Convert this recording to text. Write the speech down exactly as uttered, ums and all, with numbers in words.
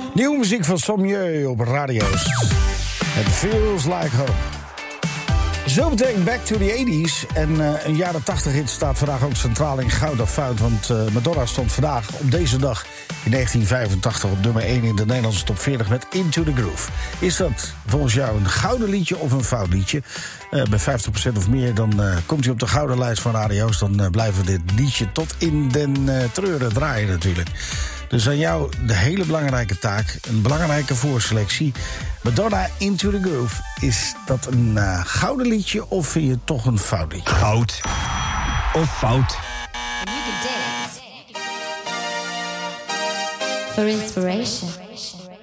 Nieuwe muziek van Sommieu op radio's. It feels like home. Zo meteen back to the eighties. En uh, een jaren tachtig hit staat vandaag ook centraal in Goud of Fout. Want uh, Madonna stond vandaag op deze dag in negentien vijfentachtig op nummer één in de Nederlandse top veertig met Into the Groove. Is dat volgens jou een gouden liedje of een fout liedje? Uh, bij vijftig procent of meer dan uh, komt hij op de gouden lijst van radio's. Dan uh, blijven we dit liedje tot in den uh, treuren draaien natuurlijk. Dus aan jou de hele belangrijke taak, een belangrijke voorselectie. Madonna Into the Groove. Is dat een uh, gouden liedje of vind je het toch een fout liedje? Goud of fout? You can dance for inspiration.